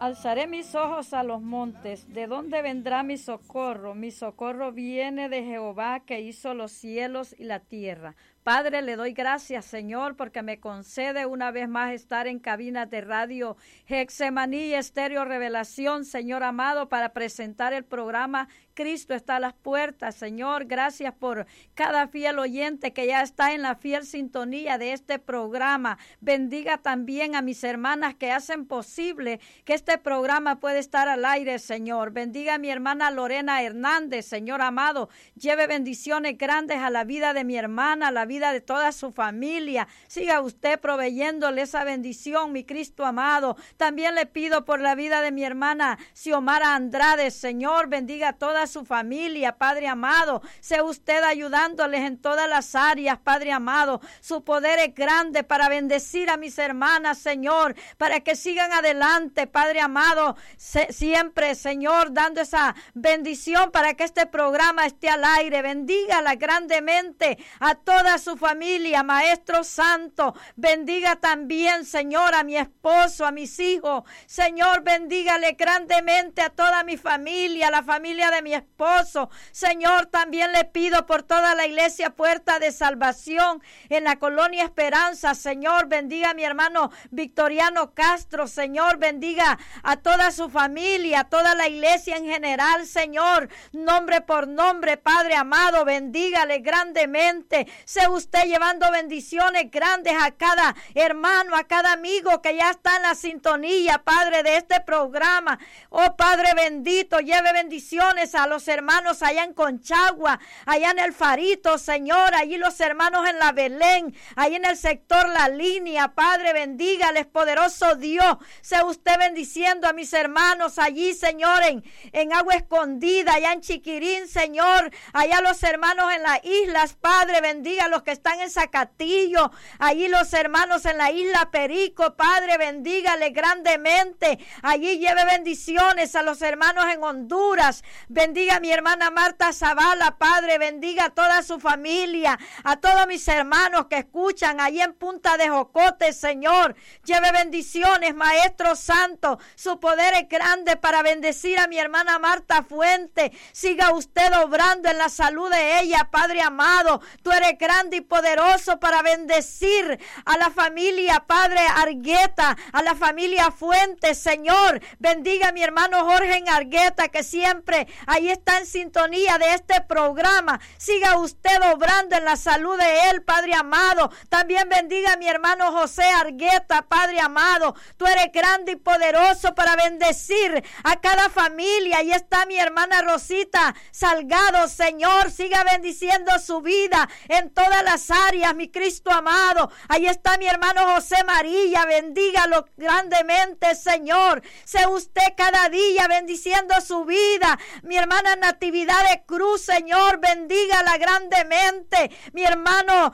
Alzaré mis ojos a los montes, ¿de dónde vendrá mi socorro? Mi socorro viene de Jehová, que hizo los cielos y la tierra. Padre, le doy gracias, Señor, porque me concede una vez más estar en cabinas de radio Getsemaní Estéreo Revelación, Señor amado, para presentar el programa Cristo está a las puertas. Señor, gracias por cada fiel oyente que ya está en la fiel sintonía de este programa. Bendiga también a mis hermanas que hacen posible que este programa pueda estar al aire, Señor. Bendiga a mi hermana Lorena Hernández, Señor amado. Lleve bendiciones grandes a la vida de mi hermana, a la vida de toda su familia. Siga usted proveyéndole esa bendición, mi Cristo amado. También le pido por la vida de mi hermana Xiomara Andrade, Señor. Bendiga a toda su familia, Padre amado. Sea usted ayudándoles en todas las áreas, Padre amado. Su poder es grande para bendecir a mis hermanas, Señor, para que sigan adelante, Padre amado. Siempre, Señor, dando esa bendición para que este programa esté al aire. Bendígala grandemente a toda su familia, Maestro Santo. Bendiga también, Señor, a mi esposo, a mis hijos. Señor, bendígale grandemente a toda mi familia, la familia de mi esposo. Señor, también le pido por toda la iglesia Puerta de Salvación en la colonia Esperanza. Señor, bendiga a mi hermano Victoriano Castro. Señor, bendiga a toda su familia, a toda la iglesia en general. Señor, nombre por nombre, Padre amado, bendígale grandemente. Sea usted llevando bendiciones grandes a cada hermano, a cada amigo que ya está en la sintonía, Padre, de este programa. Oh, Padre bendito, lleve bendiciones a los hermanos allá en Conchagua, allá en el Farito, Señor, allí los hermanos en la Belén, allí en el sector La Línea. Padre, bendígales, poderoso Dios. Sea usted bendiciendo a mis hermanos allí, Señor, en Agua Escondida, allá en Chiquirín, Señor, allá los hermanos en las islas. Padre, bendiga a los que están en Zacatillo, allí los hermanos en la isla Perico. Padre, bendígale grandemente. Allí lleve bendiciones a los hermanos en Honduras. Bendiga a mi hermana Marta Zavala, Padre, bendiga a toda su familia, a todos mis hermanos que escuchan allí en Punta de Jocote, Señor. Lleve bendiciones, Maestro Santo. Su poder es grande para bendecir a mi hermana Marta Fuente. Siga usted obrando en la salud de ella, Padre amado. Tú eres grande y poderoso para bendecir a la familia, Padre Argueta, a la familia Fuentes, Señor. Bendiga a mi hermano Jorge en Argueta, que siempre ahí está en sintonía de este programa. Siga usted obrando en la salud de él, Padre amado. También bendiga a mi hermano José Argueta, Padre amado. Tú eres grande y poderoso para bendecir a cada familia. Ahí está mi hermana Rosita Salgado, Señor. Siga bendiciendo su vida en todas las áreas, mi Cristo amado. Ahí está mi hermano José María. Bendígalo grandemente, Señor. Sea usted cada día bendiciendo su vida. Mi hermana Natividad de Cruz, Señor, bendígala grandemente. Mi hermano,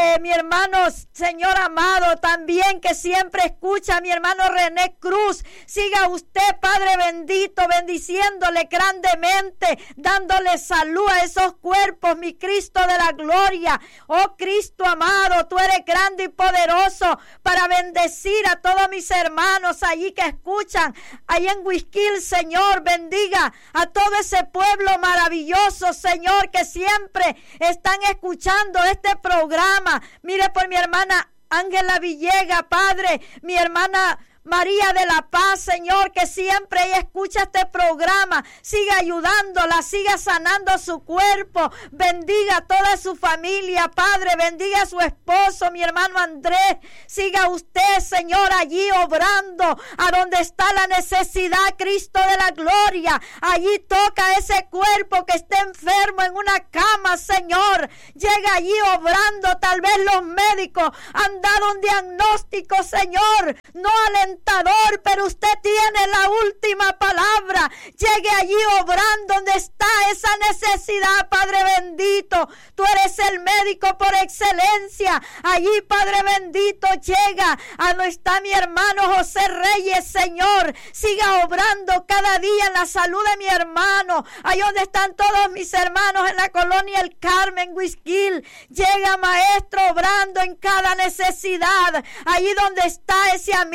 Señor amado, también que siempre escucha a mi hermano René Cruz. Siga usted, Padre bendito, bendiciéndole grandemente, dándole salud a esos cuerpos, mi Cristo de la gloria. Oh Cristo amado, tú eres grande y poderoso para bendecir a todos mis hermanos allí que escuchan, allí en Huizquil, Señor. Bendiga a todo ese pueblo maravilloso, Señor, que siempre están escuchando este programa. Mire por mi hermana Ángela Villega, Padre, mi hermana María de la Paz, Señor, que siempre ella escucha este programa. Siga ayudándola, siga sanando su cuerpo. Bendiga a toda su familia, Padre. Bendiga a su esposo, mi hermano Andrés. Siga usted, Señor, allí obrando a donde está la necesidad, Cristo de la gloria. Allí toca ese cuerpo que esté enfermo en una cama, Señor. Llega allí obrando. Tal vez los médicos han dado un diagnóstico, Señor, no alentador, pero usted tiene la última palabra. Llegue allí obrando donde está esa necesidad, Padre bendito. Tú eres el médico por excelencia. Allí, Padre bendito, llega a donde está mi hermano José Reyes, Señor. Siga obrando cada día en la salud de mi hermano. Ahí donde están todos mis hermanos en la colonia El Carmen, Huizquil. Llega, Maestro, obrando en cada necesidad. Allí donde está ese amigo,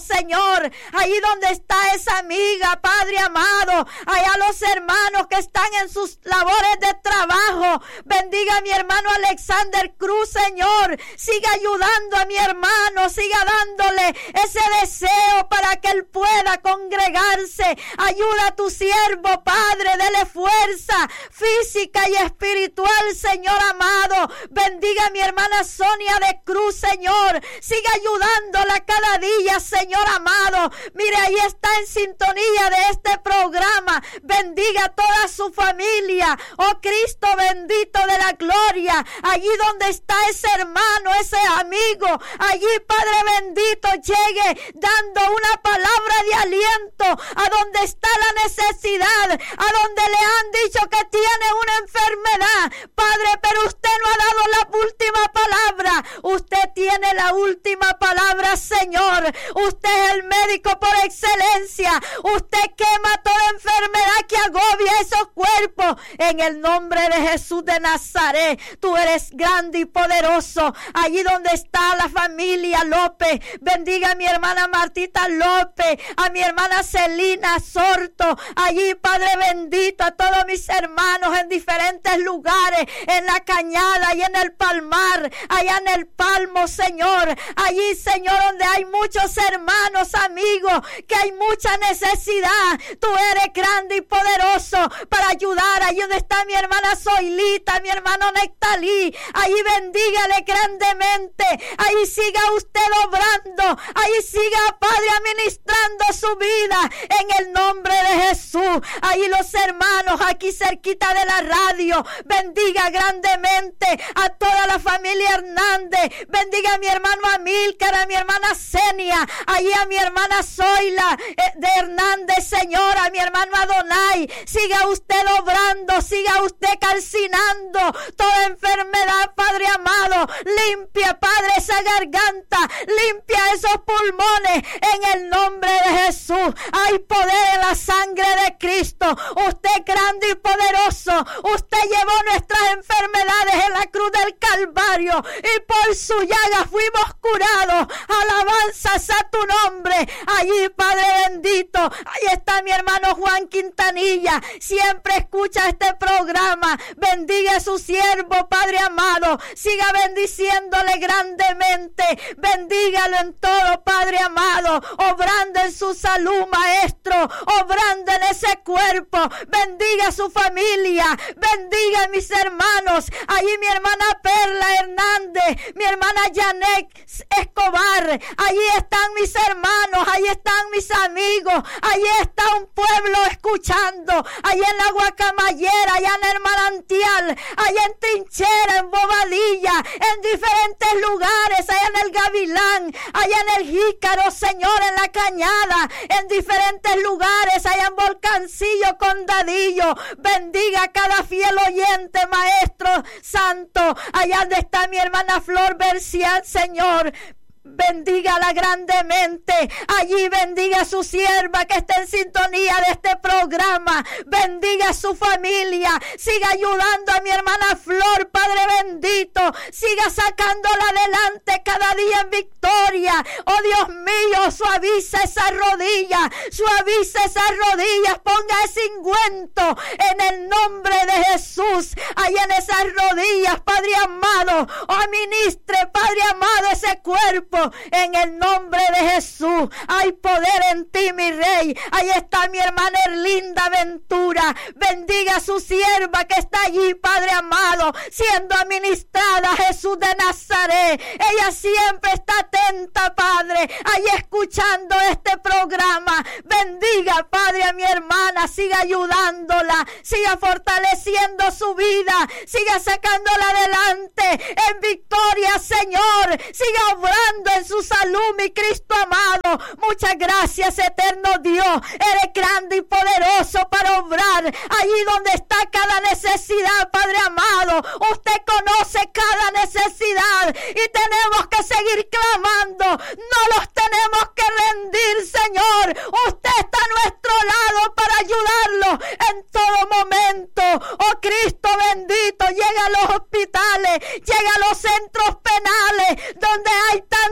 Señor, ahí donde está esa amiga, Padre amado, allá los hermanos que están en sus labores de trabajo. Bendiga a mi hermano Alexander Cruz, Señor. Siga ayudando a mi hermano, siga dándole ese deseo para que él pueda congregarse. Ayuda a tu siervo, Padre, dele fuerza física y espiritual, Señor amado. Bendiga a mi hermana Sonia de Cruz, Señor. Siga ayudándola cada día, Señor amado. Mire, ahí está en sintonía de este programa. Bendiga a toda su familia. Oh Cristo bendito de la gloria. Allí donde está ese hermano, ese amigo, allí, Padre bendito, llegue dando una palabra de aliento a donde está la necesidad, a donde le han dicho que tiene una enfermedad, Padre, pero usted no ha dado la última palabra. Usted tiene la última palabra, Señor. Usted es el médico por excelencia. Usted quema toda enfermedad que agobia esos cuerpos. En el nombre de Jesús de Nazaret, tú eres grande y poderoso. Allí donde está la familia López, bendiga a mi hermana Martita López, a mi hermana Celina Sorto. Allí, Padre bendito, a todos mis hermanos en diferentes lugares, en la Cañada y en el Palmar, allá en el Palmo, Señor. Allí, Señor, donde hay muchos hermanos, amigos, que hay mucha necesidad. Tú eres grande y poderoso para ayudar. Allí donde está mi hermana Zoilita, mi hermano Nectalí, allí bendígale grandemente. Ahí siga usted obrando. Ahí siga, Padre, administrando su vida en el nombre de Jesús. Ahí los hermanos aquí cerquita de la radio, bendiga grandemente a toda la familia Hernández. Bendiga a mi hermano Amílcar, a mi hermana Senia, ahí a mi hermana Zoila de Hernández, Señor, a mi hermano Adonai. Siga usted obrando, siga usted calcinando toda enfermedad, Padre amado. Limpia, Padre, esa garganta, limpia esos pulmones en el nombre de Jesús. Hay poder en la sangre de Cristo. Usted es grande y poderoso. Usted llevó nuestras enfermedades en la cruz del Calvario y por su llaga fuimos curados. Alabanzas a tu nombre. Allí, Padre bendito, ahí está mi hermano Juan Quintanilla. Siempre escucha este programa. Bendiga a su siervo, Padre amado. Siga bendiciéndole grandemente. Bendígalo en todo, Padre amado. Obrando en su salud, Maestro. Obrando en ese cuerpo. Bendiga a su familia. Bendiga a mis hermanos. Allí mi hermana Perla Hernández. Mi hermana Janet Escobar. Allí están mis hermanos. Allí están mis amigos. Allí está un pueblo escuchando. Allí en la Guacamayera. Allá en el Manantial. Allá en Trinchera. En Bobadilla. En diferentes lugares. Allá en el Gavilán. Allá en el Jícaro, Señor, en la Cañada. En diferentes lugares. Allá en Volcancillo, Condadillo. Bendiga a cada fiel oyente, Maestro Santo. Allá donde está mi hermana Flor Bercial, Señor. Bendígala grandemente. Allí bendiga a su sierva que está en sintonía de este programa. Bendiga a su familia. Siga ayudando a mi hermana Flor, Padre bendito. Siga sacándola adelante cada día en victoria. Oh Dios mío, suaviza esa rodilla. Suaviza esas rodillas. Ponga ese ungüento en el nombre de Jesús. Allí en esas rodillas, Padre amado. Oh, administre, Padre amado, ese cuerpo. En el nombre de Jesús. Hay poder en ti, mi Rey. Ahí está mi hermana Erlinda Ventura. Bendiga a su sierva que está allí, Padre amado, siendo administrada, Jesús de Nazaret. Ella siempre está atenta, Padre, ahí escuchando este programa. Bendiga, Padre, a mi hermana. Siga ayudándola. Siga fortaleciendo su vida. Siga sacándola adelante en victoria, Señor. Siga obrando en su salud, mi Cristo amado. Muchas gracias, eterno Dios. Eres grande y poderoso para obrar allí donde está cada necesidad, Padre amado. Usted conoce cada necesidad y tenemos que seguir clamando. No los tenemos que rendir, Señor. Usted está a nuestro lado para ayudarlo en todo momento. Oh Cristo bendito, llega a los hospitales, llega a los centros penales donde hay tanta necesidad.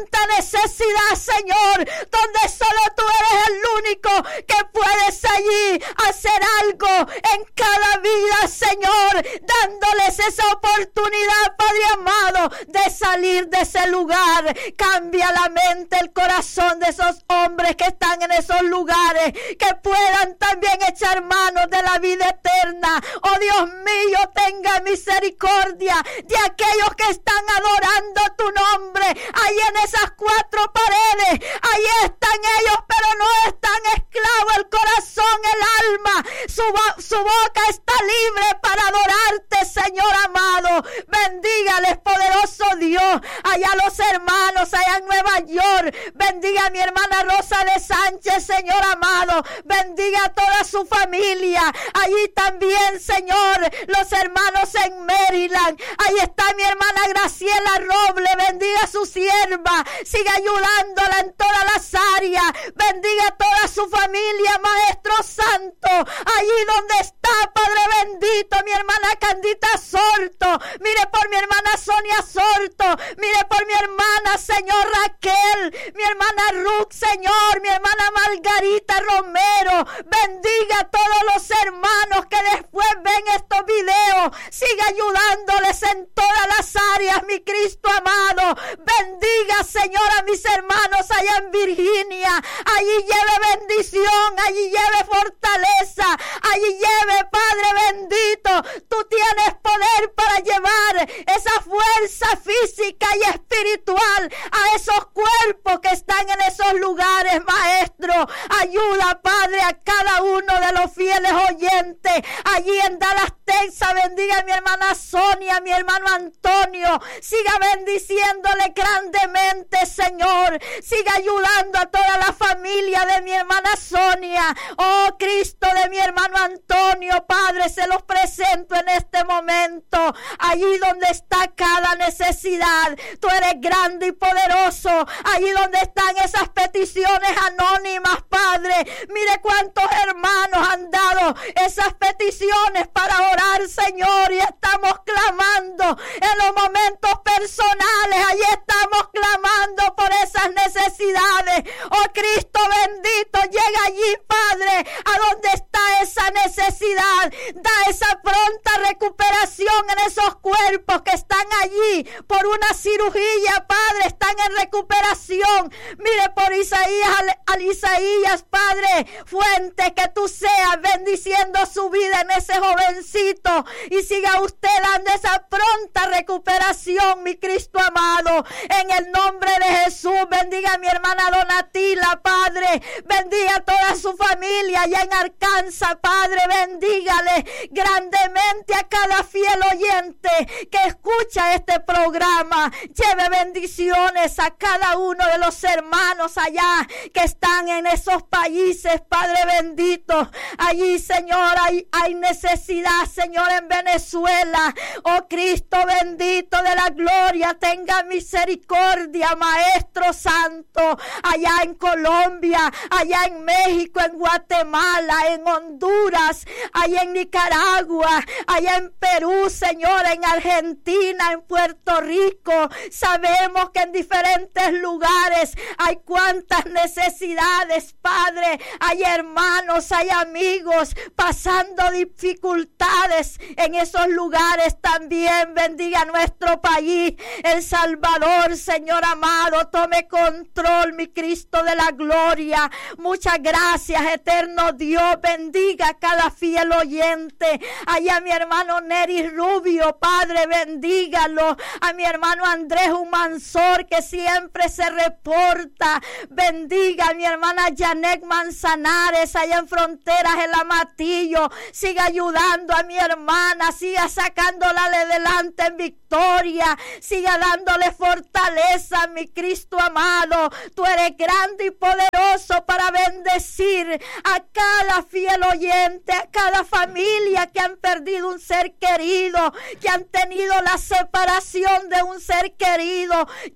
necesidad, Señor, donde solo tú eres el único que puedes allí hacer algo en cada vida, Señor, dándoles esa oportunidad, Padre amado, de salir de ese lugar. Cambia la mente, el corazón de esos hombres que están en esos lugares, que puedan también echar manos de la vida eterna. Oh Dios mío, tenga misericordia de aquellos que están adorando tu nombre ahí en esas cuatro paredes. Ahí están ellos, pero no están esclavos, el corazón, el alma, su boca está libre para adorarte, Señor amado. Bendígales, poderoso Dios, allá los hermanos, allá en Nueva York. Bendiga a mi hermana Rosa de Sánchez, Señor amado. Bendiga a toda su familia. Allí también, Señor, los hermanos en Maryland. Ahí está mi hermana Graciela Roble. Bendiga a su sierva. Siga ayudándola en todas las áreas. Bendiga a toda su familia, Maestro Santo. Allí donde está, Padre bendito, mi hermana Candita Sorto. Mire por mi hermana Sonia Sorto. Mire por mi hermana, Señor, Raquel. Mi hermana Ruth, Señor. Mi hermana Margarita Romero. Bendiga a todos los hermanos que después ven estos videos. Siga ayudándoles en todas las áreas, mi Cristo amado. Bendiga, Señor, a mis hermanos allá en Virginia. Allí lleve bendición, allí lleve fortaleza, allí lleve, Padre bendito. Tú tienes poder para llevar esa fuerza física y espiritual a esos cuerpos que están en esos lugares, Maestro. Ayuda, Padre, a cada uno de los fieles oyentes allí en Dallas, Texas. Bendiga a mi hermana Sonia, mi hermano Antonio. Siga bendiciéndole grandemente, Señor. Siga ayudando a toda la familia de mi hermana Sonia. Oh Cristo, de mi hermano Antonio, Padre, se los presento en este momento. Allí donde está cada necesidad, tú eres grande y poderoso. Allí donde están esas peticiones anónimas, Padre, mire cuántos hermanos han dado esas peticiones para orar, Señor, y estamos clamando en los momentos personales. Allí estamos clamando por esas necesidades. Oh Cristo bendito, llega allí, Padre, a donde está esa necesidad. Da esa pronta recuperación en esos cuerpos que están allí por una cirugía, Padre, están en recuperación. Mire por Isaías, al Isaías, Padre, fuente, que tú seas bendiciendo su vida en ese jovencito y siga usted dando esa pronta recuperación, mi Cristo amado, en el nombre de Jesús. Bendiga a mi hermana Donatila, Padre, bendiga a toda su familia allá en Arkansas, Padre, bendígale grandemente a cada fiel oyente que escucha este programa. Lleve bendiciones a cada uno de los hermanos allá que están en esos países, Padre bendito. Allí, Señor, hay necesidad, Señor, en Venezuela. Oh Cristo bendito de la gloria, tenga misericordia, Maestro Santo. Allá en Colombia, allá en México, en Guatemala, en Honduras, allá en Nicaragua, allá en Perú, Señor, en Argentina, en Puerto Rico. Sabemos que en diferentes lugares hay cuantas necesidades, Padre. Hay hermanos, hay amigos pasando dificultades en esos lugares también. Bendiga nuestro país, El Salvador, Señor amado. Tome control, mi Cristo de la gloria. Muchas gracias, eterno Dios. Bendiga a cada fiel oyente. Allá mi hermano Neri Rubio, Padre, bendígalo. A mi hermano Andrés Humansor, que siempre se reporta. Bendiga a mi hermana Janet Manzanares, allá en Fronteras, El Amatillo. Siga ayudando a mi hermana, siga sacándola adelante en victoria, siga dándole fortaleza, mi Cristo amado. Tú eres grande y poderoso para bendecir a cada fiel oyente, a cada familia que han perdido un ser querido, que han tenido la separación de un ser querido. Lleve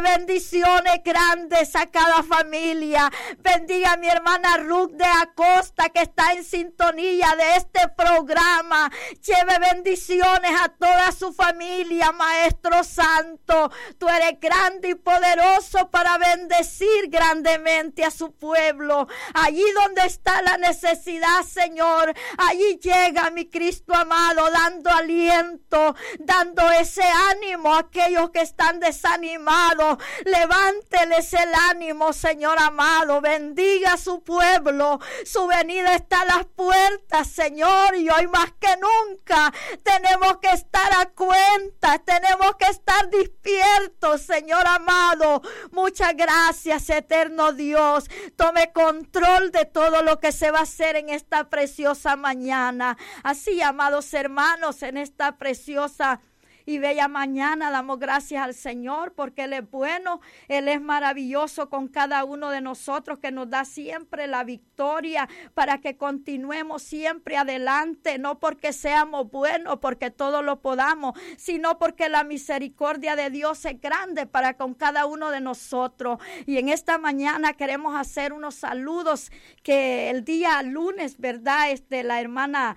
bendiciones grandes a cada familia. Bendiga a mi hermana Ruth de Acosta, que está en sintonía de este programa. Lleve bendiciones a toda su familia, Maestro Santo. Tú eres grande y poderoso para bendecir grandemente a su pueblo. Allí donde está la necesidad, Señor, allí llega mi Cristo amado, dando aliento, dando ese ánimo a aquellos que están desanimados. Levánteles el ánimo, Señor amado. Bendiga a su pueblo. Su venida está a las puertas, Señor, y hoy más que nunca tenemos que estar a cuenta, tenemos que estar despiertos, Señor amado. Muchas gracias, eterno Dios. Tome control de todo lo que se va a hacer en esta preciosa mañana. Así, amados hermanos, en esta preciosa y bella mañana damos gracias al Señor porque Él es bueno, Él es maravilloso con cada uno de nosotros, que nos da siempre la victoria para que continuemos siempre adelante, no porque seamos buenos, porque todo lo podamos, sino porque la misericordia de Dios es grande para con cada uno de nosotros. Y en esta mañana queremos hacer unos saludos que el día lunes, ¿verdad? La hermana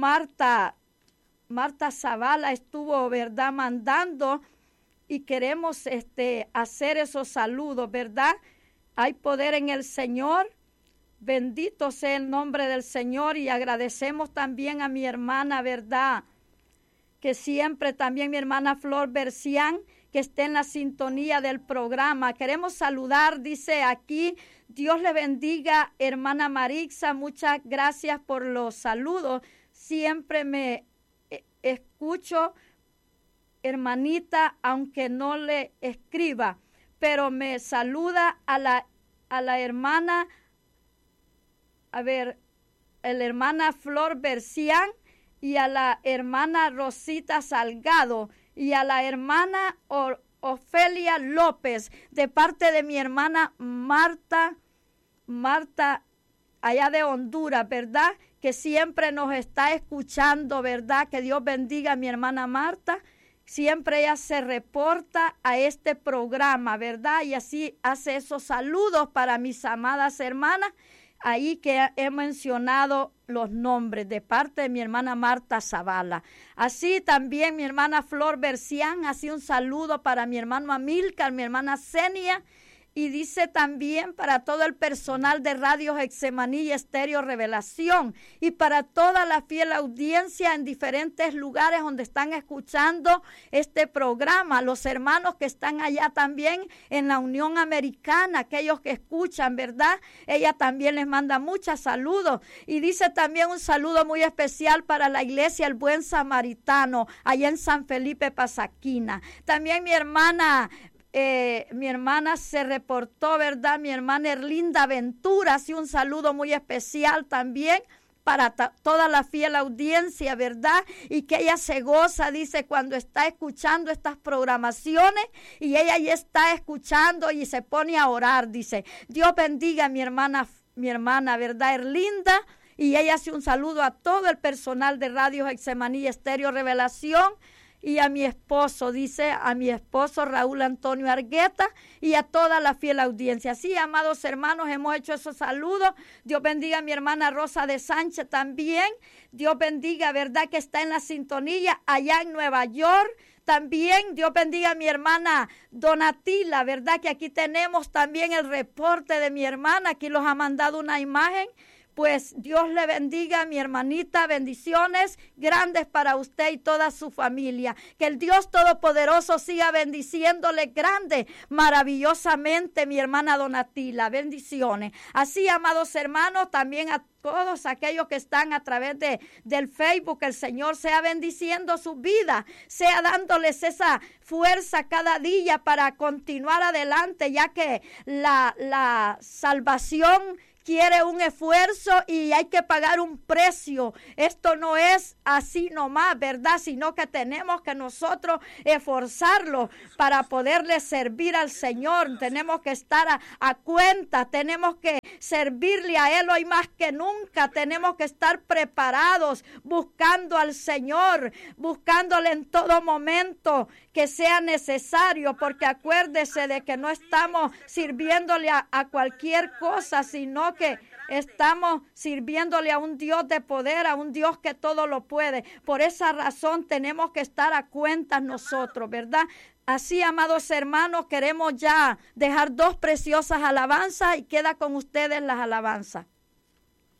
Marta Zavala estuvo, ¿verdad?, mandando, y queremos hacer esos saludos, ¿verdad? Hay poder en el Señor. Bendito sea el nombre del Señor, y agradecemos también a mi hermana, ¿verdad?, que siempre también mi hermana Flor Bercián, que esté en la sintonía del programa. Queremos saludar, dice aquí, Dios le bendiga, hermana Marixa, muchas gracias por los saludos. Siempre me escucho, hermanita, aunque no le escriba, pero me saluda a la hermana, la hermana Flor Bercián, y a la hermana Rosita Salgado, y a la hermana Ofelia López, de parte de mi hermana Marta, allá de Honduras, ¿verdad?, que siempre nos está escuchando, ¿verdad? Que Dios bendiga a mi hermana Marta. Siempre ella se reporta a este programa, ¿verdad? Y así hace esos saludos para mis amadas hermanas, ahí que he mencionado los nombres de parte de mi hermana Marta Zavala. Así también mi hermana Flor Bercián, así un saludo para mi hermano Amílcar, mi hermana Zenia. Y dice también para todo el personal de Radio Getsemaní y Estéreo Revelación, y para toda la fiel audiencia en diferentes lugares donde están escuchando este programa, los hermanos que están allá también en la Unión Americana, aquellos que escuchan, ¿verdad? Ella también les manda muchos saludos, y dice también un saludo muy especial para la iglesia El Buen Samaritano, allá en San Felipe, Pasaquina. También mi hermana se reportó, ¿verdad? Mi hermana Erlinda Ventura, así un saludo muy especial también para toda la fiel audiencia, ¿verdad? Y que ella se goza, dice, cuando está escuchando estas programaciones, y ella ya está escuchando y se pone a orar, dice. Dios bendiga a mi hermana, ¿verdad? Erlinda, y ella hace un saludo a todo el personal de Radio Getsemaní y Estéreo Revelación. Y a mi esposo, dice, a mi esposo Raúl Antonio Argueta, y a toda la fiel audiencia. Sí, amados hermanos, hemos hecho esos saludos. Dios bendiga a mi hermana Rosa de Sánchez también. Dios bendiga, ¿verdad?, que está en la sintonía allá en Nueva York. También Dios bendiga a mi hermana Donatila, ¿verdad?, que aquí tenemos también el reporte de mi hermana. Aquí los ha mandado una imagen. Pues Dios le bendiga a mi hermanita, bendiciones grandes para usted y toda su familia. Que el Dios Todopoderoso siga bendiciéndole grande, maravillosamente, mi hermana Donatila, bendiciones. Así, amados hermanos, también a todos aquellos que están a través del Facebook, el Señor sea bendiciendo su vida, sea dándoles esa fuerza cada día para continuar adelante, ya que la salvación quiere un esfuerzo y hay que pagar un precio. Esto no es así nomás, ¿verdad? Sino que tenemos que nosotros esforzarlo para poderle servir al Señor. Tenemos que estar a cuenta, tenemos que servirle a Él hoy más que nunca. Tenemos que estar preparados, buscando al Señor, buscándole en todo momento que sea necesario, porque acuérdese de que no estamos sirviéndole a cualquier cosa, sino que estamos sirviéndole a un Dios de poder, a un Dios que todo lo puede. Por esa razón tenemos que estar a cuentas nosotros, ¿verdad? Así, amados hermanos, queremos ya dejar 2 preciosas alabanzas y queda con ustedes las alabanzas.